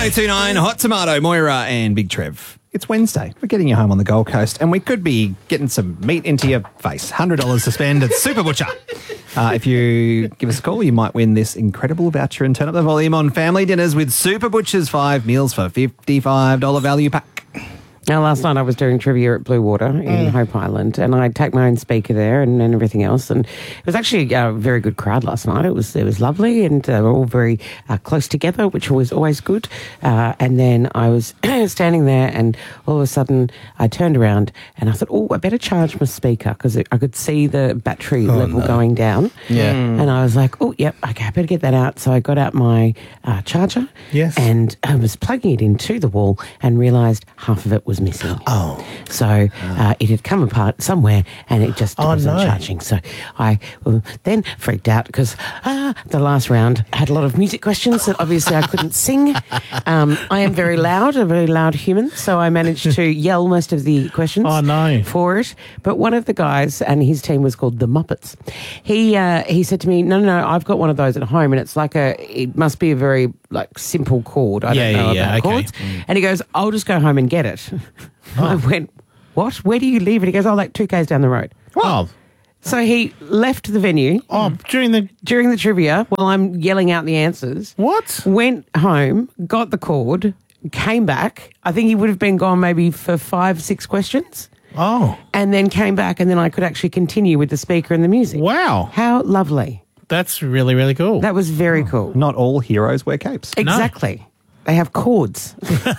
1029, Hot Tomato, Moira and Big Trev. It's Wednesday. We're getting you home on the Gold Coast and we could be getting some meat into your face. $100 to spend at Super Butcher. If you give us a call, you might win this incredible voucher and turn up the volume on family dinners with Super Butcher's 5 meals for $55 value pack. Now, last night I was doing trivia at Blue Water in Hope Island, and I'd take my own speaker there and everything else. And it was actually a very good crowd last night. It was lovely, and we're all very close together, which was always good. And then I was standing there, and all of a sudden I turned around and I thought, oh, I better charge my speaker because I could see the battery level going down. Yeah. And I was like, oh, yep, okay, I better get that out. So I got out my charger. Yes. And I was plugging it into the wall and realised half of it was missing. Oh. So it had come apart somewhere and it just wasn't charging. So I then freaked out because the last round had a lot of music questions that obviously I couldn't sing. I am very loud, a very loud human, so I managed to yell most of the questions for it. But one of the guys, and his team was called the Muppets, he said to me, no, I've got one of those at home and it's like it must be a very simple chord. I don't know about chords. And he goes, I'll just go home and get it. I went, what? Where do you leave it? He goes, 2 k's down the road. Oh. So he left the venue. Oh, during the trivia, while I'm yelling out the answers. What? Went home, got the cord, came back. I think he would have been gone maybe for 5-6 questions. Oh. And then came back, and then I could actually continue with the speaker and the music. Wow. How lovely. That's really, really cool. That was very cool. Not all heroes wear capes. Exactly. They have cords.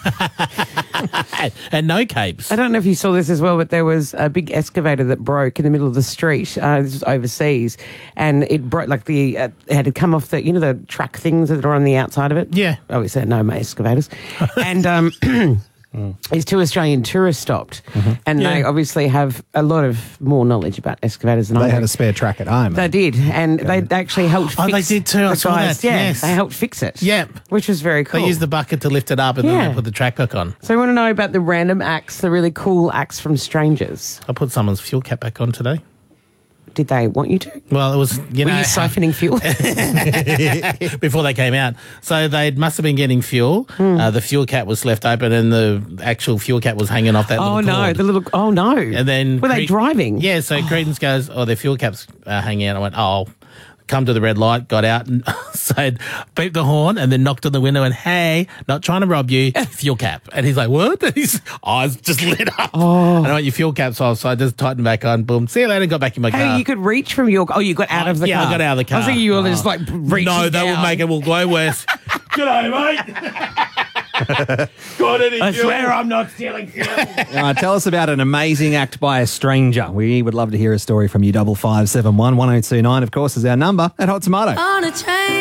And no capes. I don't know if you saw this as well, but there was a big excavator that broke in the middle of the street. This was overseas. And it broke, it had to come off the track things that are on the outside of it. Yeah. Obviously, no excavators. And these 2 Australian tourists stopped. And they obviously have a lot of more knowledge about excavators than I do. They had a spare track at home. They did. And they actually helped fix it. Oh, they did too. I saw that. Yeah, yes. they helped fix it. Yep. Which was very cool. They used the bucket to lift it up and then they put the track back on. So we want to know about the random acts, the really cool acts from strangers. I put someone's fuel cap back on today. Did they want you to? Well, it was, Were you siphoning fuel? before they came out. So they must have been getting fuel. The fuel cap was left open and the actual fuel cap was hanging off that little cord. Oh, no. And then... Were they driving? Yeah, so Credence goes, their fuel cap's hanging out. I went, come to the red light, got out and said, beeped the horn and then knocked on the window and, hey, not trying to rob you, fuel cap. And he's like, what? And his eyes just lit up. And I went, your fuel cap's off. So I just tightened back on, boom, see you later, and got back in my car. Hey, you could reach from your... you got out of the car. Yeah, I got out of the car. I was thinking you were just reaching No, that down. will make it, we'll go west. G'day, mate. Got any I fuel? swear I'm not stealing fuel. Tell us about an amazing act by a stranger. We would love to hear a story from you. 5571 1029, of course, is our number at Hot Tomato. On a train.